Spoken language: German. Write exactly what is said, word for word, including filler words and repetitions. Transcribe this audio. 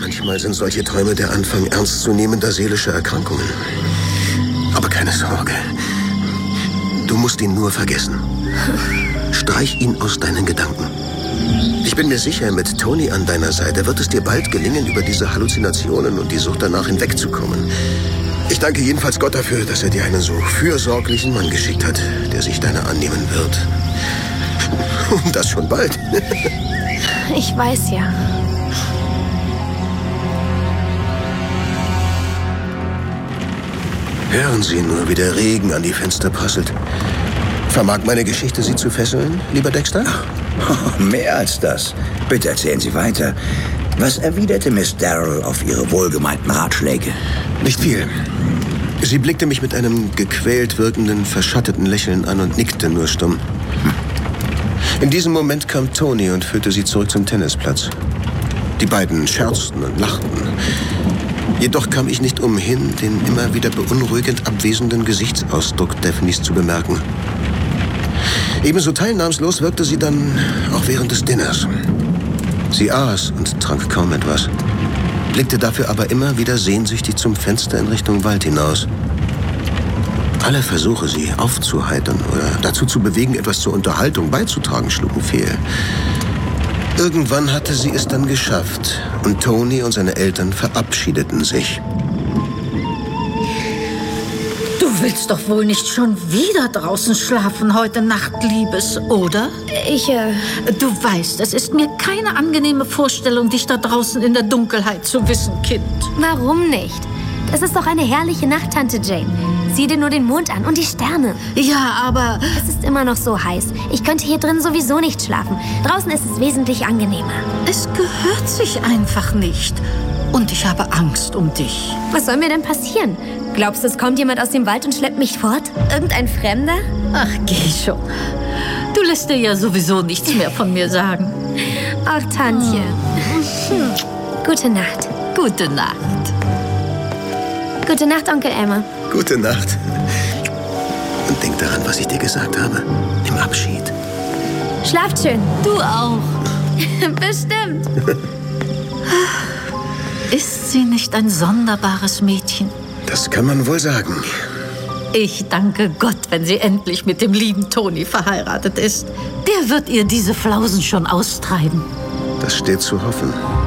Manchmal sind solche Träume der Anfang ernstzunehmender seelischer Erkrankungen. Aber keine Sorge. Du musst ihn nur vergessen. Streich ihn aus deinen Gedanken. Ich bin mir sicher, mit Tony an deiner Seite wird es dir bald gelingen, über diese Halluzinationen und die Sucht danach hinwegzukommen. Ich danke jedenfalls Gott dafür, dass er dir einen so fürsorglichen Mann geschickt hat, der sich deiner annehmen wird. Und das schon bald. Ich weiß ja. Hören Sie nur, wie der Regen an die Fenster prasselt. Vermag meine Geschichte Sie zu fesseln, lieber Dexter? Oh, mehr als das. Bitte erzählen Sie weiter. Was erwiderte Miss Darrell auf Ihre wohlgemeinten Ratschläge? Nicht viel. Sie blickte mich mit einem gequält wirkenden, verschatteten Lächeln an und nickte nur stumm. In diesem Moment kam Tony und führte sie zurück zum Tennisplatz. Die beiden scherzten und lachten. Jedoch kam ich nicht umhin, den immer wieder beunruhigend abwesenden Gesichtsausdruck Daphnes zu bemerken. Ebenso teilnahmslos wirkte sie dann auch während des Dinners. Sie aß und trank kaum etwas, blickte dafür aber immer wieder sehnsüchtig zum Fenster in Richtung Wald hinaus. Alle Versuche, sie aufzuheitern oder dazu zu bewegen, etwas zur Unterhaltung beizutragen, schlugen fehl. Irgendwann hatte sie es dann geschafft und Tony und seine Eltern verabschiedeten sich. Du willst doch wohl nicht schon wieder draußen schlafen heute Nacht, Liebes, oder? Ich, äh... Du weißt, es ist mir keine angenehme Vorstellung, dich da draußen in der Dunkelheit zu wissen, Kind. Warum nicht? Es ist doch eine herrliche Nacht, Tante Jane. Sieh dir nur den Mond an und die Sterne. Ja, aber... Es ist immer noch so heiß. Ich könnte hier drin sowieso nicht schlafen. Draußen ist es wesentlich angenehmer. Es gehört sich einfach nicht. Und ich habe Angst um dich. Was soll mir denn passieren? Glaubst du, es kommt jemand aus dem Wald und schleppt mich fort? Irgendein Fremder? Ach, geh schon. Du lässt dir ja sowieso nichts mehr von mir sagen. Ach, Tantje. Hm. Gute Nacht. Gute Nacht. Gute Nacht, Onkel Elmer. Gute Nacht. Und denk daran, was ich dir gesagt habe. Im Abschied. Schlaft schön. Du auch. Bestimmt. Ist sie nicht ein sonderbares Mädchen? Das kann man wohl sagen. Ich danke Gott, wenn sie endlich mit dem lieben Tony verheiratet ist. Der wird ihr diese Flausen schon austreiben. Das steht zu hoffen.